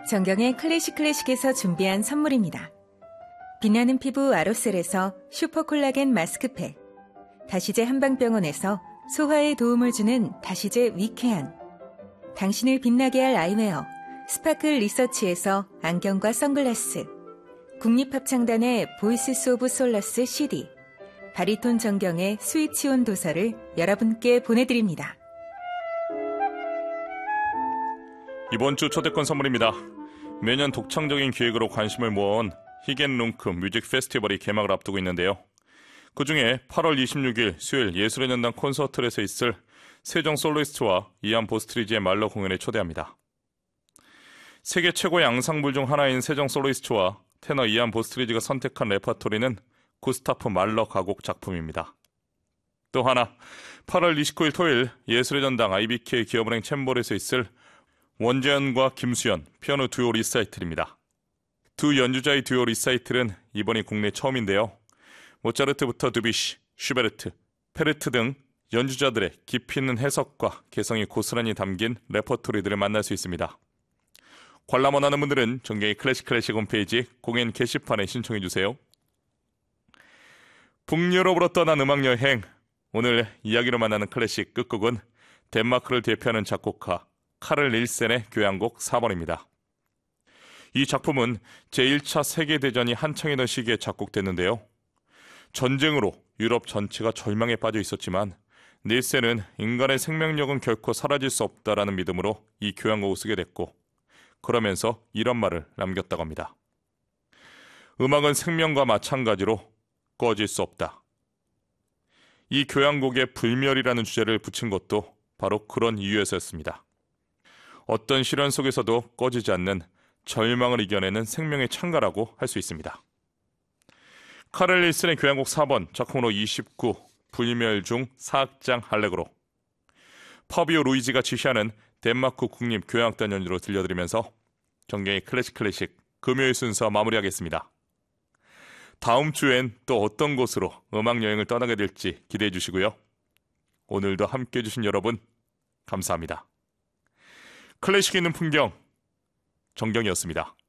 정경의 클래식에서 준비한 선물입니다. 빛나는 피부 아로셀에서 슈퍼콜라겐 마스크팩, 다시제 한방병원에서 소화에 도움을 주는 다시제 위쾌한, 당신을 빛나게 할 아이웨어 스파클 리서치에서 안경과 선글라스, 국립합창단의 보이스 오브 솔라스 CD, 바리톤 정경의 스위치온 도서를 여러분께 보내드립니다. 이번 주 초대권 선물입니다. 매년 독창적인 기획으로 관심을 모아온 히겐룽크 뮤직 페스티벌이 개막을 앞두고 있는데요. 그중에 8월 26일 수요일 예술의 전당 콘서트홀에서 있을 세종 솔로이스트와 이안 보스트리지의 말러 공연에 초대합니다. 세계 최고의 앙상블 중 하나인 세종 솔로이스트와 테너 이안 보스트리지가 선택한 레퍼토리는 구스타프 말러 가곡 작품입니다. 또 하나, 8월 29일 토요일 예술의 전당 IBK 기업은행 챔버에서 있을 원재현과 김수현 피아노 듀오 리사이틀입니다. 두 연주자의 듀오 리사이틀은 이번이 국내 처음인데요. 모차르트부터 드뷔시, 슈베르트, 페르트 등 연주자들의 깊이 있는 해석과 개성이 고스란히 담긴 레퍼토리들을 만날 수 있습니다. 관람 원하는 분들은 정경의 클래식 홈페이지 공연 게시판에 신청해주세요. 북유럽으로 떠난 음악여행, 오늘 이야기로 만나는 클래식 끝곡은 덴마크를 대표하는 작곡가 카를 닐센의 교향곡 4번입니다. 이 작품은 제1차 세계대전이 한창이던 시기에 작곡됐는데요. 전쟁으로 유럽 전체가 절망에 빠져 있었지만 닐센은 인간의 생명력은 결코 사라질 수 없다라는 믿음으로 이 교향곡을 쓰게 됐고, 그러면서 이런 말을 남겼다고 합니다. 음악은 생명과 마찬가지로 꺼질 수 없다. 이 교향곡에 불멸이라는 주제를 붙인 것도 바로 그런 이유에서였습니다. 어떤 시련 속에서도 꺼지지 않는 절망을 이겨내는 생명의 창가라고 할 수 있습니다. 카를 닐센의 교향곡 4번, 작품으로 29, 불멸 중 4악장 할레그로, 파비오 루이지가 지휘하는 덴마크 국립교향악단 연주로 들려드리면서 정경의 클래식 금요일 순서 마무리하겠습니다. 다음 주엔 또 어떤 곳으로 음악여행을 떠나게 될지 기대해 주시고요. 오늘도 함께해 주신 여러분 감사합니다. 클래식 있는 풍경, 정경이었습니다.